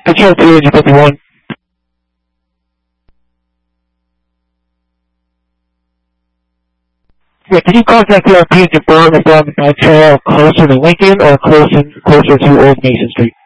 Control 2, Engine 51. Yeah, can you contact the RP and confirm if they're on the trail closer to Lincoln or closer to Old Mason Street?